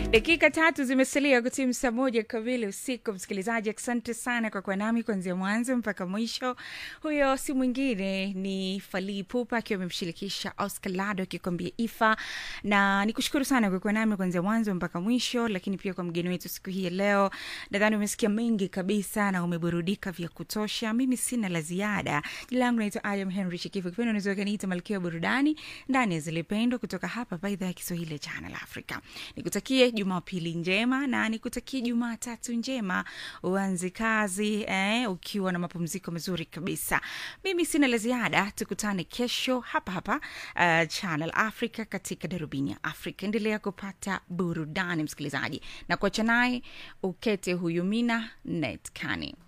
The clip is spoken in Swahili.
Dakika 3 zimesalia kutimu saa 1 kamili usiku. Msikilizaji, asante sana kwa kuwa nami kuanzia mwanzo mpaka mwisho. Huyo si mwingine ni Fally Ipupa akiwa amemshirikisha Oscar Lado akikwambia Ifa. Na nikushukuru sana kwa kuwa nami kuanzia mwanzo mpaka mwisho, lakini pia kwa mgeni wetu siku hii leo. Nadhani umesikia mengi kabisa na umeburudika vya kutosha. Mimi sina la ziada. Jina langu naitwa Adam Henry Chikifu. Kipendo unaweza kuniita Malkia wa Burudani ndani ya Zilipendo kutoka hapa idhaa ya Kiswahili ya Channel Africa. Nikutakie Jumapili njema na nikutakie Jumatatu njema, uanze kazi ukiwa na mapumziko mazuri kabisa. Mimi sina la ziada, tukutane kesho hapa Channel Africa katika Darubini ya Afrika. Endelea kupata burudani msikilizaji, na kuacha naye ukete huyu Mina Netkani.